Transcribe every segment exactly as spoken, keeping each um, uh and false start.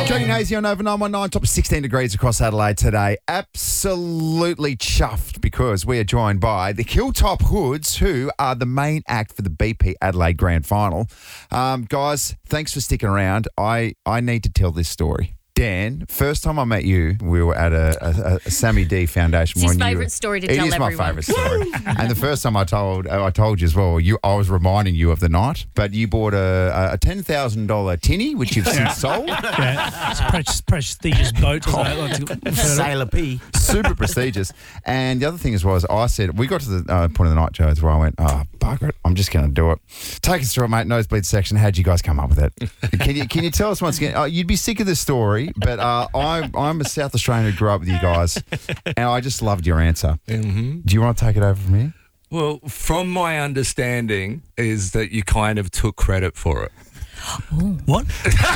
Jody and Hazy on Over nine one nine, top of sixteen degrees across Adelaide today. Absolutely chuffed because we are joined by the Hilltop Hoods, who are the main act for the B P Adelaide Grand Final. Um, guys, thanks for sticking around. I, I need to tell this story. Dan, first time I met you, we were at a, a, a Sammy D Foundation. It's his favourite story to it tell is everyone. It is my favourite story. And the first time I told I told you as well, you I was reminding you of the night, but you bought a, a ten thousand dollars tinny, which you've since sold. Yeah, it's a precious, prestigious boat. Oh, Like Sailor P. Super prestigious. And the other thing as well is I said, we got to the uh, point of the night, Joes, where I went, oh, bugger it, I'm just going to do it. Take us through it, mate, nosebleed section. How'd you guys come up with it? Can you can you tell us once again? Uh, you'd be sick of this story, but uh, I'm, I'm a South Australian who grew up with you guys, and I just loved your answer. Mm-hmm. Do you want to take it over from here? Well, from my understanding is that you kind of took credit for it. What?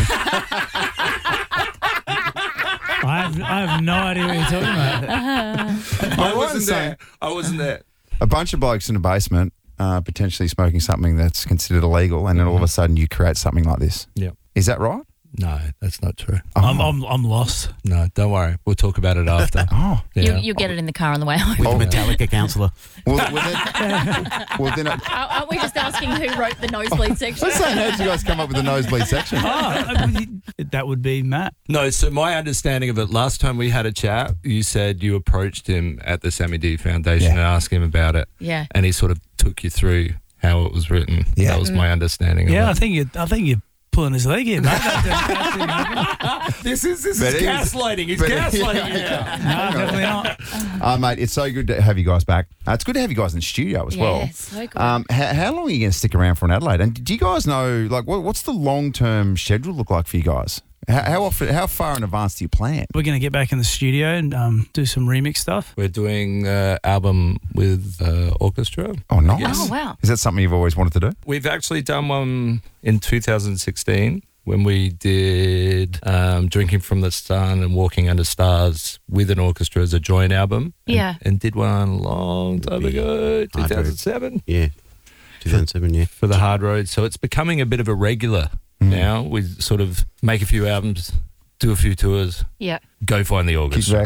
I have, I have no idea what you're talking about. I wasn't there. I wasn't there. A bunch of blokes in a basement uh, potentially smoking something that's considered illegal, and then all of a sudden you create something like this. Yep. Is that right? No, that's not true. Oh. I'm, I'm, I'm lost. No, don't worry. We'll talk about it after. Oh. Yeah. You, you'll get it in the car on the way home. With the Metallica counsellor. Well, well, then, well, then uh, Aren't we just asking who wrote the nosebleed section? let's say, how did you guys come up with the nosebleed section? Oh, that would be Matt. No, so my understanding of it, last time we had a chat, you said you approached him at the Sammy D Foundation Yeah. and asked him about it. Yeah. And he sort of took you through how it was written. Yeah. That was my understanding Yeah, I of it. think you. I think you're pulling his leg in. Mate. That didn't- that didn't happen. This is this But is it is- gaslighting. He's but it- gaslighting you now. No, definitely not. Uh, mate, it's so good to have you guys back. Uh, it's good to have you guys in the studio as Yeah, well. so good. Um, how, how long are you going to stick around for in Adelaide? And do you guys know, like, what, what's the long-term schedule look like for you guys? How, how often, how far in advance do you plan? We're going to get back in the studio and um, do some remix stuff. We're doing an uh, album with uh, orchestra. Oh, nice. Yes. Oh, wow. Is that something you've always wanted to do? We've actually done one in two thousand sixteen when we did um, Drinking from the Sun and Walking Under Stars with an orchestra as a joint album. And- Yeah. And, did one a long time ago, two thousand seven, Yeah. two thousand seven, yeah. for the Hard Road. So it's becoming a bit of a regular now. We sort of make a few albums, do a few tours, Yeah. go find the Keep orchestra.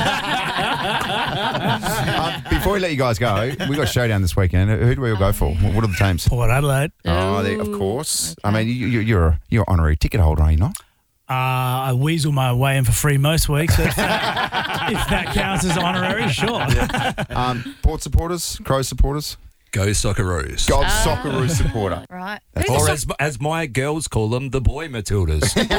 um, before we let you guys go, we got a showdown this weekend. Who do we all go for? What are the teams? Port Adelaide. Oh, they, of course. I mean, you, you, you're a, you're an honorary ticket holder, are you not? Uh, I weasel my way in for free most weeks. So if, that, if that counts as honorary, sure. Um, Port supporters, Crow supporters, Go Socceroos. God Socceroo supporter. Right. Or as, as my girls call them, the Boy Matildas. That's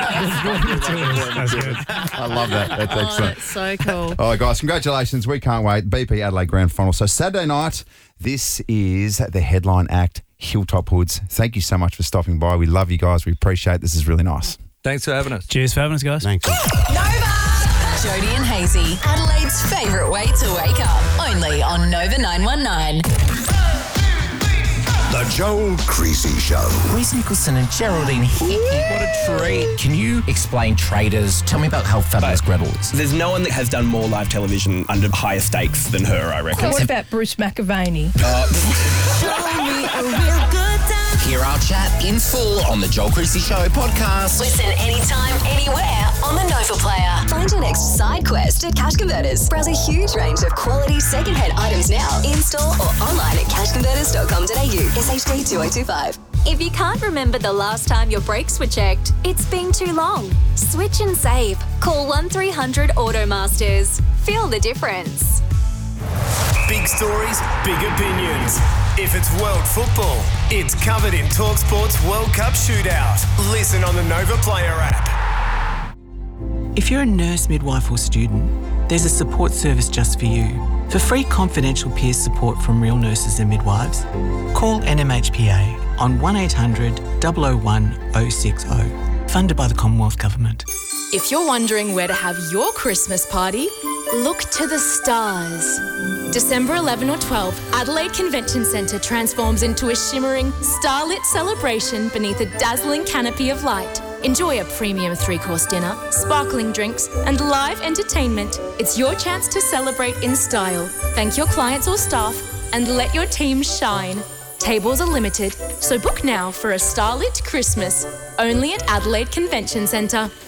good. I love that. That's Oh, excellent. that's so cool. All right, guys, congratulations. We can't wait. B P Adelaide Grand Final. So Saturday night, this is the headline act, Hilltop Hoods. Thank you so much for stopping by. We love you guys. We appreciate it. This is really nice. Thanks for having us. Cheers for having us, guys. Thanks. Nova! Jody and Hazy, Adelaide's favourite way to wake up. Only on Nova nine one nine. The Joel Creasy Show. Reese Nicholson and Geraldine Hickey. What a treat. Can you explain Traders? Tell me about how fabulous Gretel is. There's no one that has done more live television under higher stakes than her, I reckon. What about Bruce McAvaney? Hear our chat in full on the Joel Creasy Show podcast. Listen anytime, anywhere on the Nova Player. Find your next side quest at Cash Converters. Browse a huge range of quality second-hand items now, in-store or online at cash converters dot com dot a u. S H D two oh two five. If you can't remember the last time your brakes were checked, it's been too long. Switch and save. Call one three hundred Automasters. Feel the difference. Big stories, big opinions. If it's world football, it's covered in TalkSport's World Cup Shootout. Listen on the Nova Player app. If you're a nurse, midwife or student, there's a support service just for you. For free confidential peer support from real nurses and midwives, call N M H P A on one eight hundred, zero zero one, zero six zero. Funded by the Commonwealth Government. If you're wondering where to have your Christmas party, look to the stars. December eleventh or twelfth, Adelaide Convention Centre transforms into a shimmering, starlit celebration beneath a dazzling canopy of light. Enjoy a premium three-course dinner, sparkling drinks, and live entertainment. It's your chance to celebrate in style. Thank your clients or staff and let your team shine. Tables are limited, so book now for a starlit Christmas, only at Adelaide Convention Centre.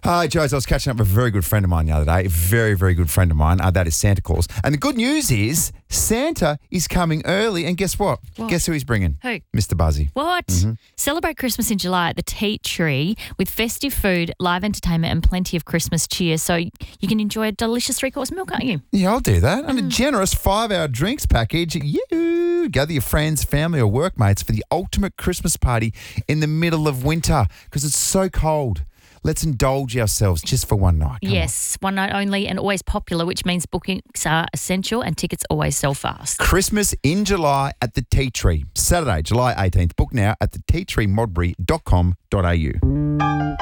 Hi, Joes. I was catching up with a very good friend of mine the other day. A very, very good friend of mine. Uh, that is Santa Claus. And the good news is Santa is coming early. And guess what? What? Guess who he's bringing? Who? Mister Buzzy. What? Mm-hmm. Celebrate Christmas in July at the Tea Tree with festive food, live entertainment, and plenty of Christmas cheer. So you can enjoy a delicious three-course meal, can't you? Yeah, I'll do that. And a generous five-hour drinks package. You gather your friends, family, or workmates for the ultimate Christmas party in the middle of winter because it's so cold. Let's indulge ourselves just for one night. Come yes, one night only and always popular, which means bookings are essential and tickets always sell fast. Christmas in July at the Tea Tree. Saturday, July eighteenth. Book now at the tea tree modbury dot com dot a u.